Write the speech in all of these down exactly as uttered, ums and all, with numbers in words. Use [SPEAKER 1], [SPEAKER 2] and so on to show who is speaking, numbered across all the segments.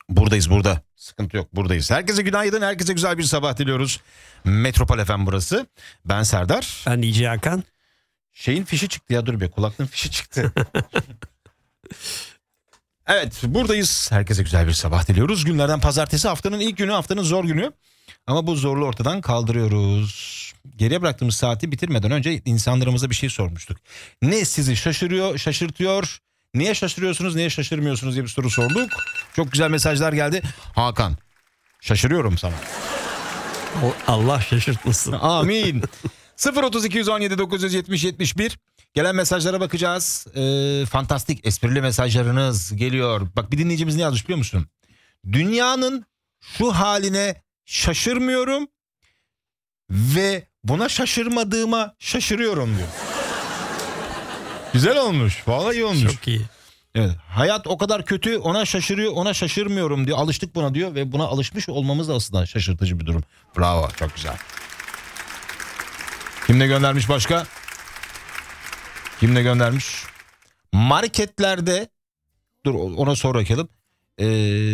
[SPEAKER 1] Buradayız burada. Sıkıntı yok, buradayız. Herkese günaydın, herkese güzel bir sabah diliyoruz. Metropol F M burası. Ben Serdar.
[SPEAKER 2] Ben D J Hakan.
[SPEAKER 1] Şeyin fişi çıktı ya, dur be, kulaklığın fişi çıktı. Evet, buradayız. Herkese güzel bir sabah diliyoruz. Günlerden pazartesi, haftanın ilk günü, haftanın zor günü. Ama bu zorluğu ortadan kaldırıyoruz. Geriye bıraktığımız saati bitirmeden önce insanlarımıza bir şey sormuştuk. Ne sizi şaşırıyor, şaşırtıyor? Niye şaşırıyorsunuz, niye şaşırmıyorsunuz diye bir soru sorduk. Çok güzel mesajlar geldi. Hakan, şaşırıyorum sana.
[SPEAKER 2] O Allah şaşırtmasın.
[SPEAKER 1] Amin. sıfır otuz iki yüz on yedi dokuz yüz yetmiş yetmiş bir. Gelen mesajlara bakacağız. Ee, fantastik, esprili mesajlarınız geliyor. Bak, bir dinleyicimiz ne yazmış biliyor musun? Dünyanın şu haline şaşırmıyorum ve buna şaşırmadığıma şaşırıyorum diyor. Güzel olmuş. Vallahi iyi olmuş.
[SPEAKER 2] Çok iyi.
[SPEAKER 1] Evet, hayat o kadar kötü, ona şaşırıyor, ona şaşırmıyorum diyor. Alıştık buna diyor ve buna alışmış olmamız da aslında şaşırtıcı bir durum. Bravo, çok güzel. Kim ne göndermiş başka? Kim ne göndermiş? Marketlerde, dur ona sonra bakalım. Ee,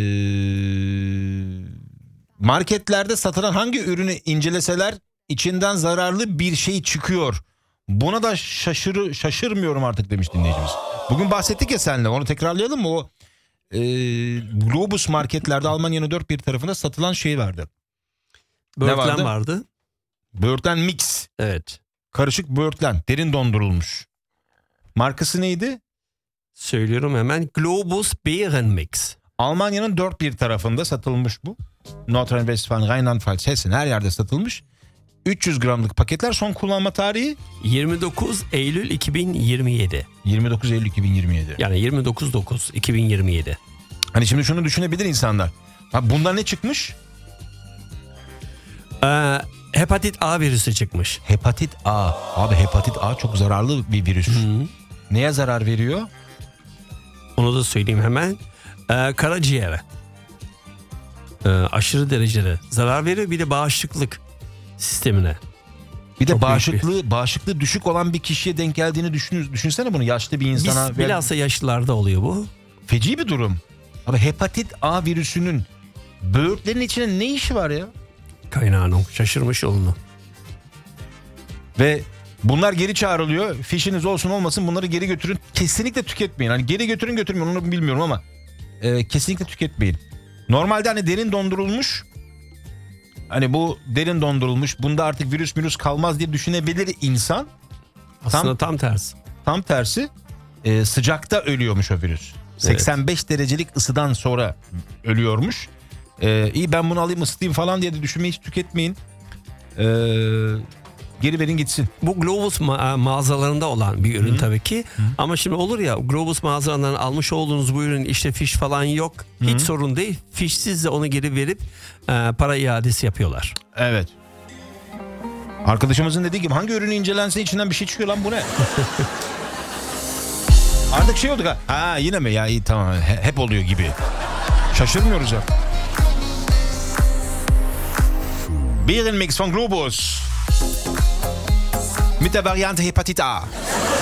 [SPEAKER 1] marketlerde satılan hangi ürünü inceleseler içinden zararlı bir şey çıkıyor. Buna da şaşır, şaşırmıyorum artık demiş dinleyicimiz. Bugün bahsettik ya seninle, onu tekrarlayalım mı? O e, Globus marketlerde Almanya'nın dört bir tarafında satılan şey vardı.
[SPEAKER 2] Böğürtlen
[SPEAKER 1] ne vardı?
[SPEAKER 2] vardı.
[SPEAKER 1] Böğürtlen mix.
[SPEAKER 2] Evet.
[SPEAKER 1] Karışık böğürtlen, derin dondurulmuş. Markası neydi?
[SPEAKER 2] Söylüyorum hemen. Globus Beerenmix.
[SPEAKER 1] Almanya'nın dört bir tarafında satılmış bu. Nordrhein-Westfalen, Rheinland-Pfalz, Hessen her yerde satılmış. üç yüz gramlık paketler, son kullanma tarihi
[SPEAKER 2] yirmi dokuz Eylül iki bin yirmi yedi.
[SPEAKER 1] yirmi dokuz Eylül iki bin yirmi yedi.
[SPEAKER 2] Yani yirmi dokuz dokuz iki bin yirmi yedi.
[SPEAKER 1] Hani şimdi şunu düşünebilir insanlar. Ha, bundan ne çıkmış?
[SPEAKER 2] Ee, hepatit A virüsü çıkmış.
[SPEAKER 1] Hepatit A. Abi hepatit A çok zararlı bir virüs.
[SPEAKER 2] Hı-hı.
[SPEAKER 1] Neye zarar veriyor?
[SPEAKER 2] Onu da söyleyeyim hemen. Ee, karaciğere. Ee, aşırı derecede zarar veriyor. Bir de bağışıklık sistemine.
[SPEAKER 1] Bir de
[SPEAKER 2] Çok
[SPEAKER 1] bağışıklığı bağışıklığı düşük olan bir kişiye denk geldiğini düşün, düşünsene bunu, yaşlı bir insana.
[SPEAKER 2] Biz, bilhassa yaşlılarda oluyor bu.
[SPEAKER 1] Feci bir durum. Abi hepatit A virüsünün böğürtlerin içine ne işi var ya?
[SPEAKER 2] Kaynağını şaşırmış olunu.
[SPEAKER 1] Ve bunlar geri çağrılıyor. Fişiniz olsun olmasın bunları geri götürün. Kesinlikle tüketmeyin. Hani geri götürün götürmeyin onu bilmiyorum ama e, kesinlikle tüketmeyin. Normalde hani derin dondurulmuş, hani bu derin dondurulmuş, bunda artık virüs virüs kalmaz diye düşünebilir insan.
[SPEAKER 2] Aslında tam, tam tersi.
[SPEAKER 1] Tam tersi e, sıcakta ölüyormuş o virüs. Evet. seksen beş derecelik ısıdan sonra ölüyormuş. E, iyi ben bunu alayım ısıtayım falan diye de düşünmeyi hiç tüketmeyin. E, geri verin gitsin.
[SPEAKER 2] Bu Globus ma- mağazalarında olan bir ürün Hı-hı. tabii ki. Hı-hı. Ama şimdi olur ya, Globus mağazalarından almış olduğunuz bu ürün işte fiş falan yok. Hiç Hı-hı. sorun değil. Fişsiz de onu geri verip e, para iadesi yapıyorlar.
[SPEAKER 1] Evet. Arkadaşımızın dediği gibi hangi ürünü incelense içinden bir şey çıkıyor lan, bu ne? Artık şey olduk ha. Ha yine mi ya, iyi tamam, hep oluyor gibi. Şaşırmıyoruz ya. Beerenmix von Globus. Mit der Variante Hepatit A. Allah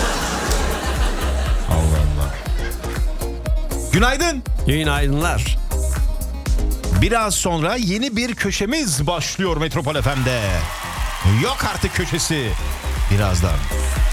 [SPEAKER 1] Allah. Günaydın.
[SPEAKER 2] Günaydınlar.
[SPEAKER 1] Biraz sonra yeni bir köşemiz başlıyor Metropol F M'de. Yok artık köşesi. Birazdan.